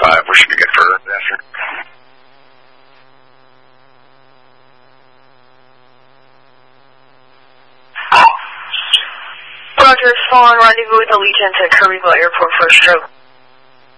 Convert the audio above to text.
We should be good for after. Roger, full on rendezvous with Allegiant at Kirbyville Airport for a stroke.